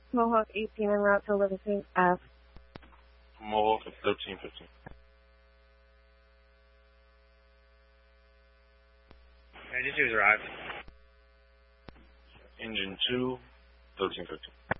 Mohawk 18 en route to Livingston Ave. Mohawk at 1315. Engine 2's arrived. Engine 2, 1315.